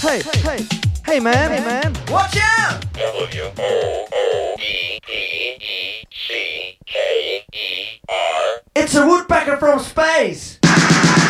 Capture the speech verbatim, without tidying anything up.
hey, hey, hey man, hey man, Watch out! W O O D E E C K E R. It's a woodpecker from space!